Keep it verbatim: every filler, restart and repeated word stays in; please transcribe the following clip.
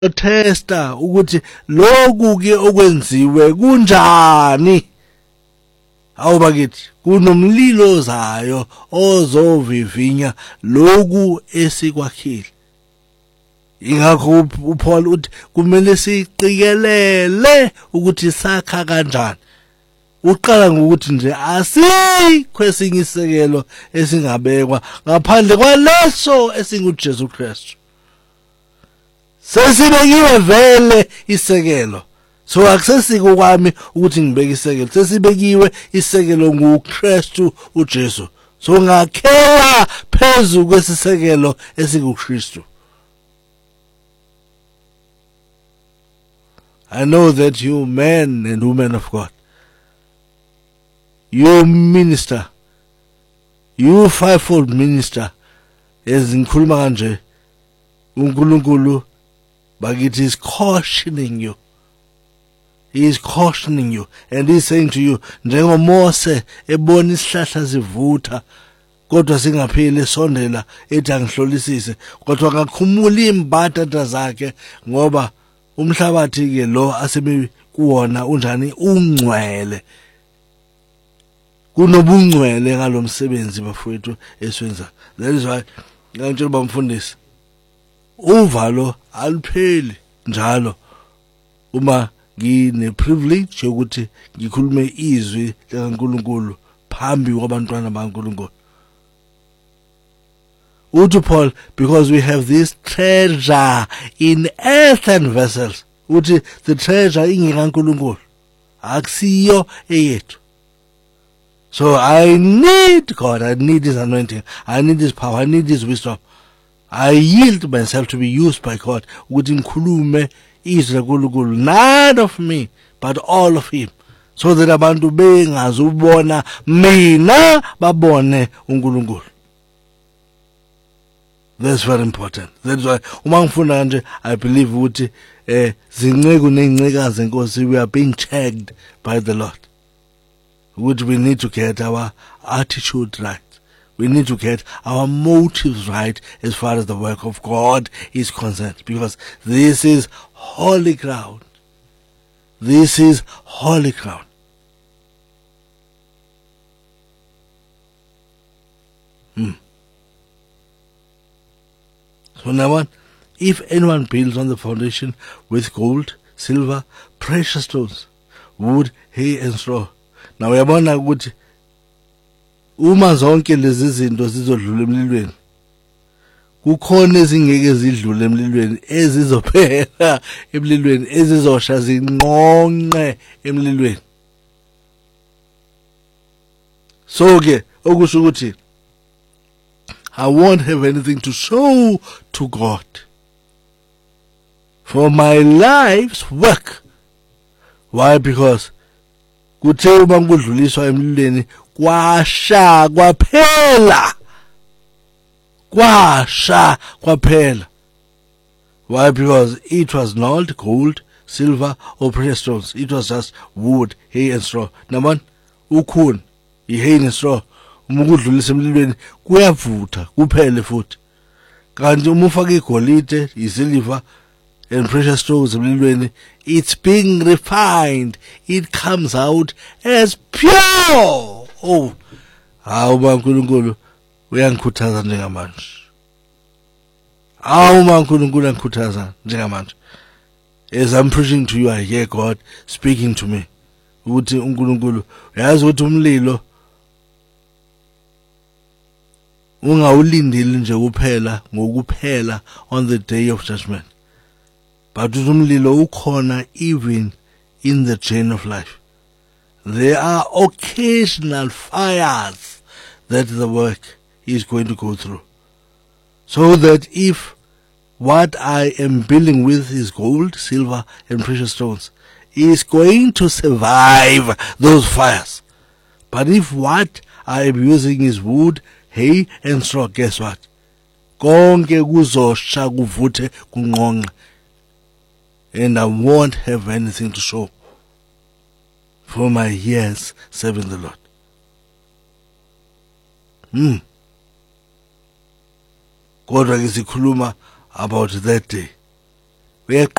testa ukuthi lokhu ke okwenziwe kunjani. Awubakithi kunomlilo ozayo ozovivinya lokhu esikwakhile. Ingakho uPaul uthi kumele siqikelele ukuthi sakha kanjani. Uqala ngokuthi nje asikho esinye isekelo esingabekwa ngaphandle kwaleso esinguJesu Kristu. Sesibekiwe vele isekelo. So akusesiko kwami ukuthi ngibeke isekelo. Sesibekiwe isekelo nguKristu uJesu. So ngakhela phezu kwesisekelo esikuKristu. I know that you men and women of God, you minister, you fivefold minister, as ngikhuluma kanje, uNkulunkulu bakithi is cautioning you. He is cautioning you and he is saying to you, njengomose ebona isihlahla sivutha kodwa singapheli sondela ethi angihlolisise kodwa ngakhumula imbatata zakhe ngoba umhlabathi ke lo asebe kuwona unjani ungcwele. Kunobungcwele ngalomsebenzi bafowethu eswenza. That is why ngitshela bamfundisi uvalo alipheli njalo uma ngine privilege yokuthi ngikhulume izwi likaNkulunkulu phambi kwabantwana bakaNkulunkulu. Uthi Paul, because we have this treasure in earthen vessels. Uthi the treasure ingekaNkulunkulu akusiyo eyethu. So I need God, I need His anointing, I need His power, I need His wisdom. I yield myself to be used by God. Ukuthi ngikhulume izwi likaNkulunkulu, none of me but all of Him, so that abantu bengazubona mina babone uNkulunkulu. That's very important. That's why uma ngifunda kanje I believe ukuthi eh zinceku nezincekazi enkosi we are being checked by the Lord. Would we need to get our attitude right. We need to get our motives right as far as the work of God is concerned, because this is holy ground. This is holy ground. Hmm. So now on, if anyone builds on the foundation with gold, silver, precious stones, wood, hay and straw. Now uyabona ukuthi uma zonke lezi zinto zizodlula emlilweni kukhona ezingeke zidlule emlilweni ezizophela emlilweni ezizosha zinqonqe emlilweni. So ke okusho ukuthi I won't have anything to show to God for my life's work. Why? Because kuthe uma ngudluliswa emlilweni kwasha kwaphela. Kwasha kwaphela. Why? Because it was not gold, silver or precious stones. It was just wood, hay and straw. Naman ukhuni ihay and straw uma kudlulisa emlilweni kuyavutha kuphele futhi. Kanti uma ufaka igolide, isiliva and precious stones emlilweni, it's being refined. It comes out as pure. Oh, hawu uNkulunkulu uyangikhuthaza njengamanje. Hawu uNkulunkulu uyangikhuthaza njengamanje. As I'm preaching to you, I hear God speaking to me. Ukuthi uNkulunkulu uyazi ukuthi umlilo ungawulindile nje kuphela ngokuphela on the day of judgment. But umlilo ukhona even in the chain of life. There are occasional fires that the work is going to go through. So that if what I am building with is gold, silver and precious stones, is going to survive those fires. But if what I am using is wood, hay and straw, guess what? Konke kuzosha kuvuthe kunqonqe. And I won't have anything to show for my years serving the Lord. Hmm. Kodwa ke sikhuluma about that day. uya